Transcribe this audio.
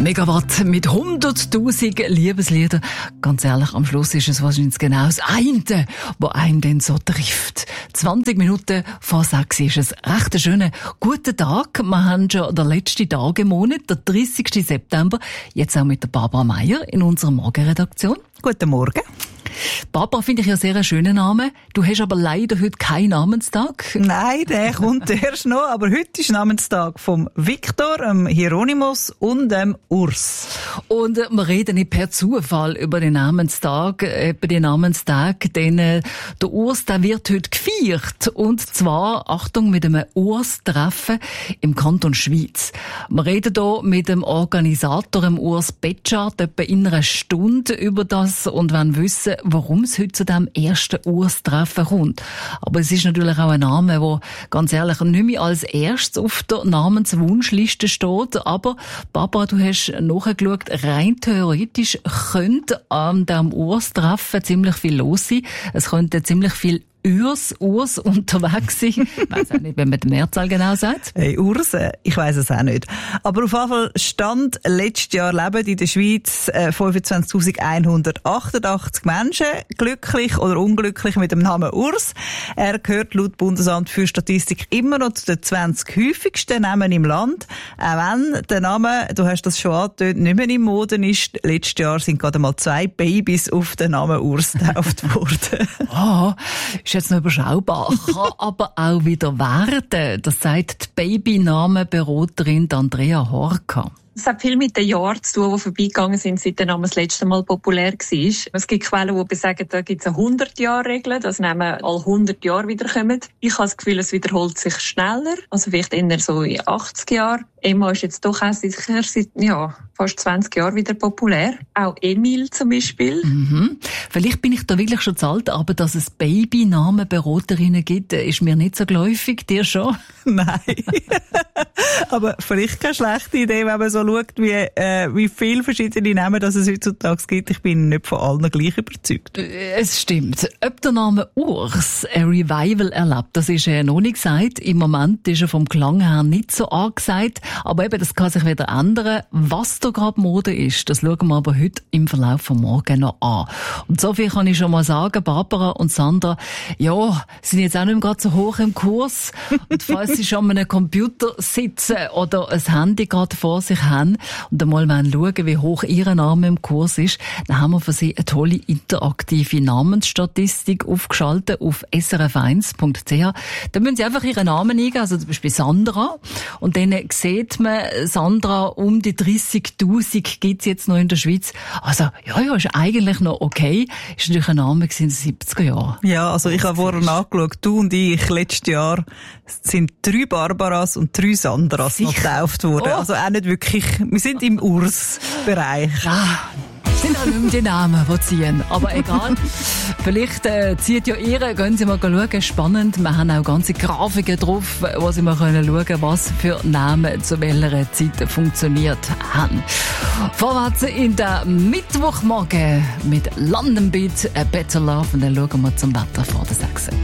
Megawatt mit 100'000 Liebesliedern. Ganz ehrlich, am Schluss ist es wahrscheinlich genau das eine, was einen dann so trifft. 20 Minuten vor 6 ist es. Recht ein schöner guten Tag. Wir haben schon den letzten Tag im Monat, der 30. September. Jetzt auch mit der Barbara Meier in unserer Morgenredaktion. Guten Morgen. Barbara finde ich ja sehr einen schönen Namen. Du hast aber leider heute keinen Namenstag. Nein, der kommt erst noch. Aber heute ist Namenstag vom Viktor, dem Hieronymus und dem Urs. Und wir reden nicht per Zufall über den Namenstag, denn der Urs, der wird heute gefeiert. Und zwar, Achtung, mit einem Urs-Treffen im Kanton Schwyz. Wir reden hier mit dem Organisator, dem Urs Betschart, etwa in einer Stunde über das und wollen wissen, warum es heute zu diesem ersten Urs-Treffen kommt. Aber es ist natürlich auch ein Name, der ganz ehrlich nicht mehr als erstes auf der Namenswunschliste steht. Aber Barbara, du hast nachgeschaut, rein theoretisch könnte an diesem Urs-Treffen ziemlich viel los sein. Es könnte ziemlich viel Urs unterwegs sein. Ich weiss auch nicht, wenn man die Mehrzahl genau sagt. Hey, Urs, ich weiss es auch nicht. Aber auf jeden Fall stand letztes Jahr leben in der Schweiz 25.188 Menschen, glücklich oder unglücklich mit dem Namen Urs. Er gehört laut Bundesamt für Statistik immer noch zu den 20 häufigsten Namen im Land. Auch wenn der Name, du hast das schon angetönt, nicht mehr in Mode ist. Letztes Jahr sind gerade mal 2 Babys auf den Namen Urs getauft worden. Ist jetzt noch überschaubar, kann aber auch wieder werden. Das sagt die Babynamenberaterin Andrea Horka. Es hat viel mit den Jahren zu tun, die vorbeigegangen sind, seit der Name das letzte Mal populär war. Es gibt Quellen, die besagen, da gibt es eine 100-Jahr-Regel, dass Namen alle 100 Jahre wiederkommen. Ich habe das Gefühl, es wiederholt sich schneller, also vielleicht eher so in 80 Jahren. Emma ist jetzt doch auch seit fast 20 Jahren wieder populär. Auch Emil zum Beispiel. Vielleicht bin ich da wirklich schon zu alt, aber dass es Babynamenberaterinnen gibt, ist mir nicht so geläufig. Dir schon? Nein. Aber vielleicht keine schlechte Idee, wenn man so schaut, wie viele verschiedene Namen das es heutzutage gibt. Ich bin nicht von allen gleich überzeugt. Es stimmt. Ob der Name Urs ein Revival erlebt, das ist noch nicht gesagt. Im Moment ist er vom Klang her nicht so angesagt. Aber eben, das kann sich wieder ändern. Was da gerade Mode ist, das schauen wir aber heute im Verlauf von morgen noch an. Und so viel kann ich schon mal sagen, Barbara und Sandra, ja, sind jetzt auch nicht mehr gerade so hoch im Kurs. Und falls sie schon an einem Computer sitzen oder ein Handy gerade vor sich haben und einmal schauen, wie hoch ihr Name im Kurs ist, dann haben wir für sie eine tolle interaktive Namensstatistik aufgeschaltet auf srf1.ch. Da müssen sie einfach ihren Namen eingeben, also zum Beispiel Sandra, und dann sieht man, Sandra, um die 30'000 gibt's jetzt noch in der Schweiz. Also, ja, ist eigentlich noch okay. Ist natürlich ein Name in den 70er Jahren. Ja, also ich habe vorher nachgeschaut, du und ich, letztes Jahr sind 3 Barbaras und 3 Sandras noch getauft worden. Also auch nicht wirklich, wir sind im Urs-Bereich. Ja. Sind auch nicht mehr die Namen, die ziehen. Aber egal. Vielleicht zieht ja ihre, gehen Sie mal schauen. Spannend. Wir haben auch ganze Grafiken drauf, wo Sie mal schauen können, was für Namen zu welcher Zeit funktioniert haben. Vorwärts in der Mittwochmorgen mit London Beat, A Better Love. Und dann schauen wir zum Wetter vor der 6.